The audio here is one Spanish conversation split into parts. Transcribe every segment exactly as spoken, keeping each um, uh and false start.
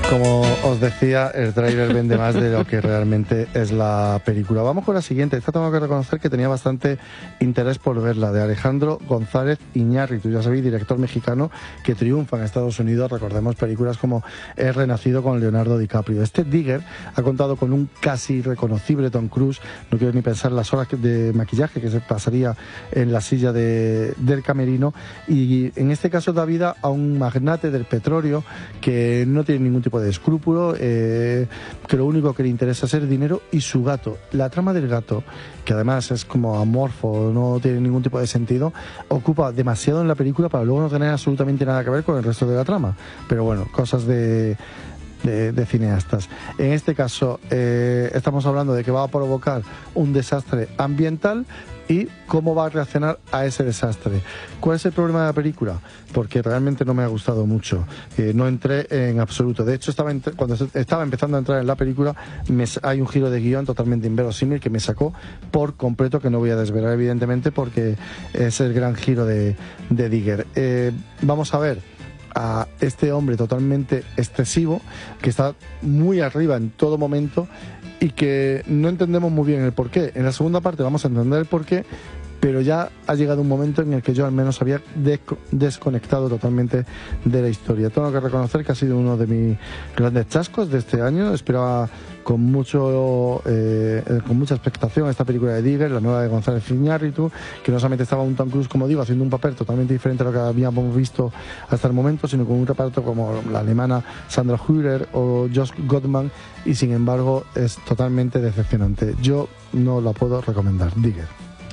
Como os decía, el tráiler vende más de lo que realmente es la película. Vamos con la siguiente. Esta tengo que reconocer que tenía bastante interés por verla, de Alejandro González Iñárritu. Ya sabéis, director mexicano que triunfa en Estados Unidos. Recordemos películas como El Renacido con Leonardo DiCaprio. Este Digger ha contado con un casi reconocible Tom Cruise. No quiero ni pensar las horas de maquillaje que se pasaría en la silla de, del camerino. Y en este caso da vida a un magnate del petróleo que no tiene ningún tipo de escrúpulo, eh, que lo único que le interesa es el dinero y su gato. La trama del gato, que además es como amorfo, no tiene ningún tipo de sentido, ocupa demasiado en la película para luego no tener absolutamente nada que ver con el resto de la trama. Pero bueno, cosas de... De, de cineastas. En este caso eh, estamos hablando de que va a provocar un desastre ambiental y cómo va a reaccionar a ese desastre. ¿Cuál es el problema de la película? Porque realmente no me ha gustado mucho. Eh, no entré en absoluto. De hecho, estaba cuando estaba empezando a entrar en la película, me, hay un giro de guión totalmente inverosímil que me sacó por completo, que no voy a desvelar evidentemente porque es el gran giro de, de Digger. Eh, vamos a ver a este hombre totalmente excesivo, que está muy arriba en todo momento y que no entendemos muy bien el porqué. En la segunda parte vamos a entender el porqué, pero ya ha llegado un momento en el que yo al menos había desconectado totalmente de la historia. Tengo que reconocer que ha sido uno de mis grandes chascos de este año. Esperaba con mucho eh, con mucha expectación esta película de Digger, la nueva de González Iñárritu, que no solamente estaba un Tom Cruise, como digo, haciendo un papel totalmente diferente a lo que habíamos visto hasta el momento, sino con un reparto como la alemana Sandra Hüller o Josh Gottman, y sin embargo es totalmente decepcionante. Yo no la puedo recomendar, Digger.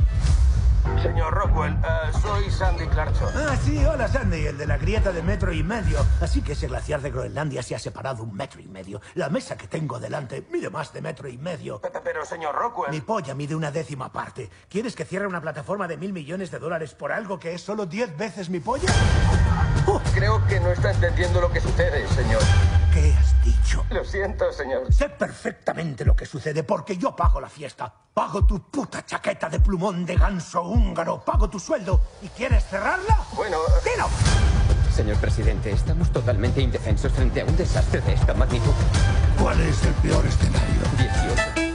Señor Rockwell, uh, soy Sandy Clarkson. Ah, sí, hola Sandy, el de la grieta de metro y medio. Así que ese glaciar de Groenlandia se ha separado un metro y medio. La mesa que tengo delante mide más de metro y medio. Pero, señor Rockwell... Mi polla mide una décima parte. ¿Quieres que cierre una plataforma de mil millones de dólares por algo que es solo diez veces mi polla? Uh, creo que no está entendiendo lo que sucede, señor. ¿Qué has dicho? Lo siento, señor. Sé perfectamente lo que sucede porque yo pago la fiesta. Pago tu puta chaqueta de plumón de ganso húngaro. Pago tu sueldo. ¿Y quieres cerrarla? Bueno... ¡Dilo! Señor presidente, estamos totalmente indefensos frente a un desastre de esta magnitud. ¿Cuál es el peor escenario? dieciocho.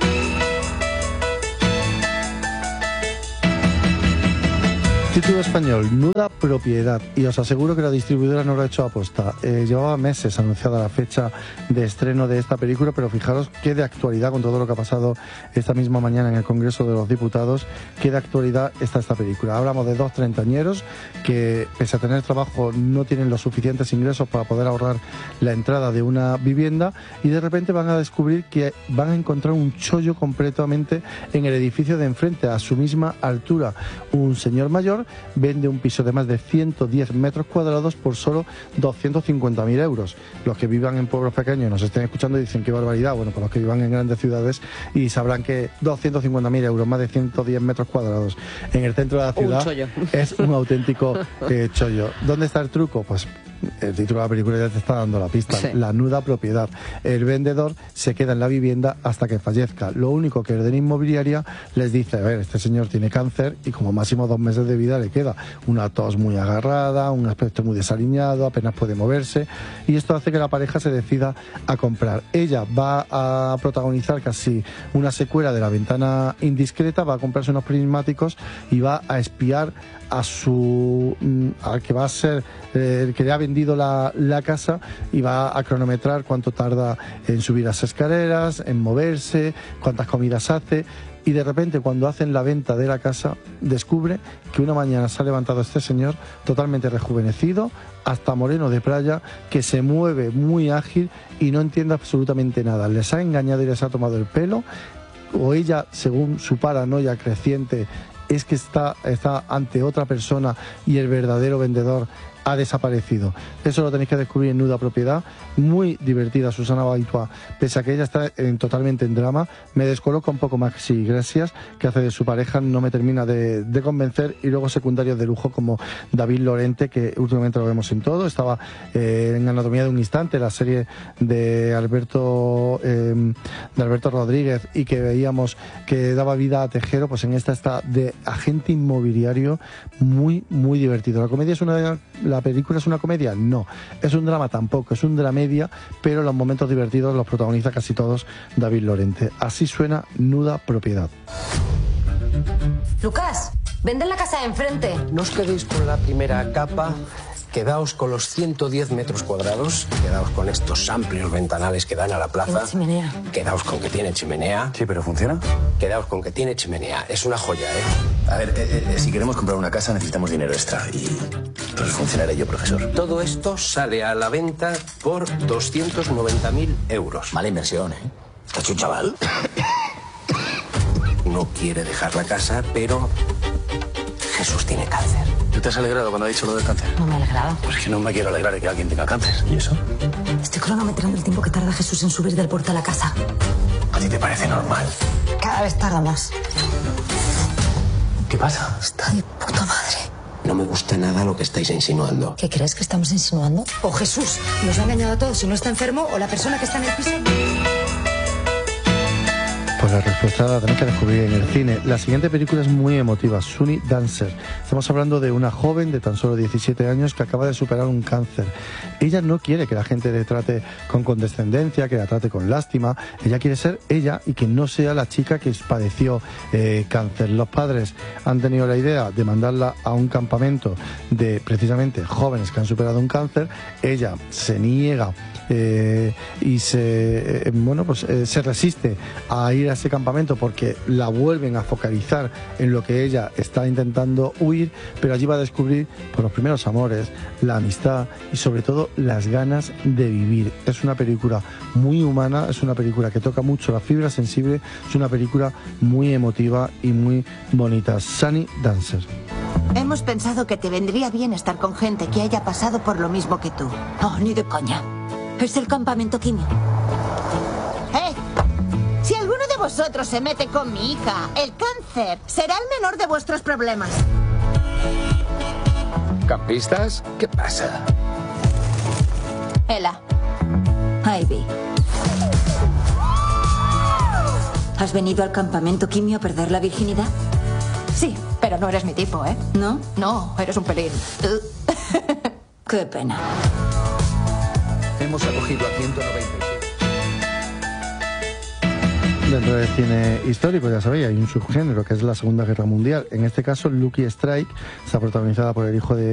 Título español, Nuda Propiedad, y os aseguro que la distribuidora no lo ha hecho a posta. Eh, llevaba meses anunciada la fecha de estreno de esta película, pero fijaros qué de actualidad, con todo lo que ha pasado esta misma mañana en el Congreso de los Diputados, qué de actualidad está esta película. Hablamos de dos treintañeros que, pese a tener trabajo, no tienen los suficientes ingresos para poder ahorrar la entrada de una vivienda, y de repente van a descubrir que van a encontrar un chollo completamente en el edificio de enfrente, a su misma altura. Un señor mayor vende un piso de más de ciento diez metros cuadrados por solo doscientos cincuenta mil euros. Los que vivan en pueblos pequeños nos estén escuchando y dicen qué barbaridad. Bueno, pues los que vivan en grandes ciudades y sabrán que doscientos cincuenta mil euros, más de ciento diez metros cuadrados en el centro de la ciudad, un es un auténtico eh, chollo. ¿Dónde está el truco? Pues el título de la película ya te está dando la pista. Sí. La nuda propiedad. El vendedor se queda en la vivienda hasta que fallezca. Lo único que de la inmobiliaria les dice: a ver, este señor tiene cáncer y como máximo dos meses de vida le queda. Una tos muy agarrada, un aspecto muy desaliñado, apenas puede moverse, y esto hace que la pareja se decida a comprar. Ella va a protagonizar casi una secuela de La ventana indiscreta, va a comprarse unos prismáticos y va a espiar a su al que va a ser eh, el que le ha vendido la, la casa, y va a cronometrar cuánto tarda en subir las escaleras, en moverse, cuántas comidas hace. Y de repente, cuando hacen la venta de la casa, descubre que una mañana se ha levantado este señor totalmente rejuvenecido, hasta moreno de playa, que se mueve muy ágil y no entiende absolutamente nada. Les ha engañado y les ha tomado el pelo, o ella, según su paranoia creciente, es que está, está ante otra persona y el verdadero vendedor ha desaparecido. Eso lo tenéis que descubrir en Nuda Propiedad. Muy divertida Susana Baitua, pese a que ella está en, totalmente en drama. Me descoloca un poco Maxi Iglesias, que hace de su pareja, no me termina de, de convencer, y luego secundarios de lujo como David Lorente, que últimamente lo vemos en todo. Estaba eh, en Anatomía de un instante, la serie de Alberto eh, de Alberto Rodríguez, y que veíamos que daba vida a Tejero. Pues en esta está de agente inmobiliario, muy muy divertido. La comedia es una de la ¿La película es una comedia? No. ¿Es un drama? Tampoco. Es un dramedia, pero los momentos divertidos los protagoniza casi todos David Lorente. Así suena Nuda Propiedad. Lucas, vende la casa de enfrente. No os quedéis con la primera capa. Quedaos con los ciento diez metros cuadrados, quedaos con estos amplios ventanales que dan a la plaza. Tiene chimenea. Quedaos con que tiene chimenea. Sí, pero ¿funciona? Quedaos con que tiene chimenea. Es una joya, ¿eh? A ver, eh, eh, si queremos comprar una casa necesitamos dinero extra y entonces funcionaré yo, profesor. Todo esto sale a la venta por doscientos noventa mil euros. Mala inversión, ¿eh? ¿Estás hecho un chaval? No quiere dejar la casa, pero Jesús tiene cáncer. ¿Tú te has alegrado cuando ha dicho lo del cáncer? No me he alegrado. Pues es que no me quiero alegrar de que alguien tenga cáncer. ¿Y eso? Estoy cronometrando el tiempo que tarda Jesús en subir del puerto a la casa. ¿A ti te parece normal? Cada vez tarda más. ¿Qué pasa? Está de puta madre. No me gusta nada lo que estáis insinuando. ¿Qué crees que estamos insinuando? O Jesús nos ha engañado a todos y no está enfermo, o la persona que está en el piso. Pues la respuesta la tenemos que descubrir en el cine. La siguiente película es muy emotiva, Sunny Dancer. Estamos hablando de una joven de tan solo diecisiete años que acaba de superar un cáncer. Ella no quiere que la gente le trate con condescendencia, que la trate con lástima. Ella quiere ser ella y que no sea la chica que padeció eh, cáncer. Los padres han tenido la idea de mandarla a un campamento de precisamente jóvenes que han superado un cáncer. Ella se niega eh, y se, eh, bueno, pues, eh, se resiste a ir a ese campamento porque la vuelven a focalizar en lo que ella está intentando huir, pero allí va a descubrir por los primeros amores, la amistad y sobre todo las ganas de vivir. Es una película muy humana, es una película que toca mucho la fibra sensible, es una película muy emotiva y muy bonita. Sunny Dancer. Hemos pensado que te vendría bien estar con gente que haya pasado por lo mismo que tú. No, ni de coña. Es el campamento quimio. ¡Eh! Si alguno de vosotros se mete con mi hija, el cáncer será el menor de vuestros problemas. ¿Campistas? ¿Qué pasa? Ela. Ivy. ¿Has venido al campamento quimio a perder la virginidad? Sí, pero no eres mi tipo, ¿eh? ¿No? No, eres un pelín. Qué pena. Hemos acogido a ciento noventa y seis. Dentro del cine histórico, ya sabéis, hay un subgénero que es la Segunda Guerra Mundial. En este caso, Lucky Strike está protagonizada por el hijo de